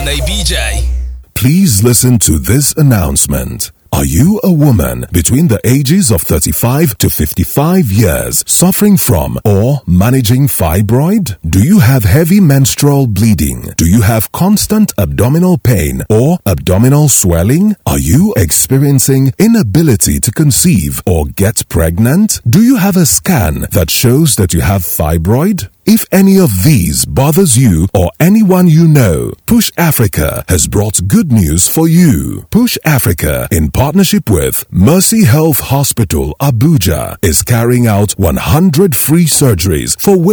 a BJ. Please listen to this announcement. Are you a woman between the ages of 35 to 55 years suffering from or managing fibroid? Do you have heavy menstrual bleeding? Do you have constant abdominal pain or abdominal swelling? Are you experiencing inability to conceive or get pregnant? Do you have a scan that shows that you have fibroid? If any of these bothers you or anyone you know, Push Africa has brought good news for you. Push Africa, in partnership with Mercy Health Hospital, Abuja, is carrying out 100 free surgeries for women